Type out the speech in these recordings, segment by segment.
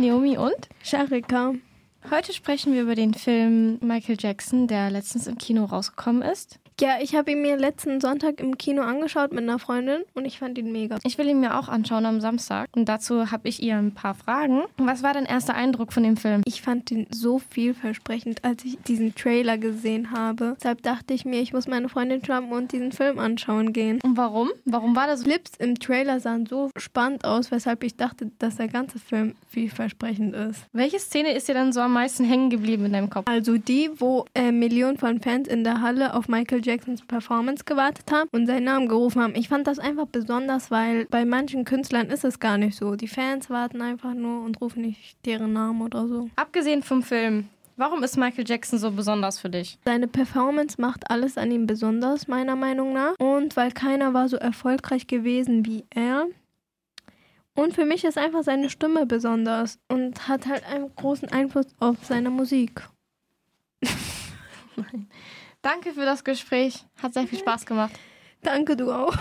Naomi und Sharika. Heute sprechen wir über den Film Michael Jackson, der letztens im Kino rausgekommen ist. Ja, ich habe ihn mir letzten Sonntag im Kino angeschaut mit einer Freundin und ich fand ihn mega. Ich will ihn mir auch anschauen am Samstag und dazu habe ich ihr ein paar Fragen. Was war dein erster Eindruck von dem Film? Ich fand ihn so vielversprechend, als ich diesen Trailer gesehen habe. Deshalb dachte ich mir, ich muss meine Freundin schnappen und diesen Film anschauen gehen. Und warum? Warum war das so? Clips im Trailer sahen so spannend aus, weshalb ich dachte, dass der ganze Film vielversprechend ist. Welche Szene ist dir dann so am meisten hängen geblieben in deinem Kopf? Also die, wo Millionen von Fans in der Halle auf Michael Jacksons Performance gewartet haben und seinen Namen gerufen haben. Ich fand das einfach besonders, weil bei manchen Künstlern ist es gar nicht so. Die Fans warten einfach nur und rufen nicht deren Namen oder so. Abgesehen vom Film, warum ist Michael Jackson so besonders für dich? Seine Performance macht alles an ihm besonders, meiner Meinung nach. Und weil keiner war so erfolgreich gewesen wie er. Und für mich ist einfach seine Stimme besonders und hat halt einen großen Einfluss auf seine Musik. Nein. Danke für das Gespräch. Hat sehr viel Spaß gemacht. Danke, du auch. Warum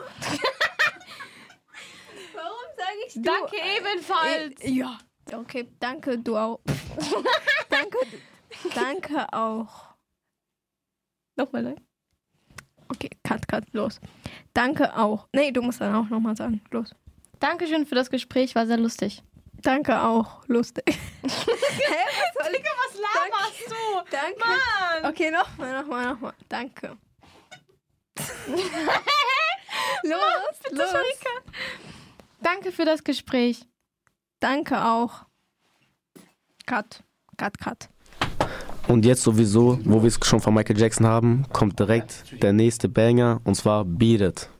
sage ich du? Danke ebenfalls. Ja, okay. Danke, du auch. Danke auch. Nochmal, ne? Okay, cut, los. Danke auch. Nee, du musst dann auch nochmal sagen. Los. Dankeschön für das Gespräch, war sehr lustig. Danke auch. Lustig. Hä? Was laberst du? Danke. Mann. Okay, nochmal. Danke. Los. Danke für das Gespräch. Danke auch. Cut. Und jetzt sowieso, wo wir es schon von Michael Jackson haben, kommt direkt der nächste Banger, und zwar Beat It.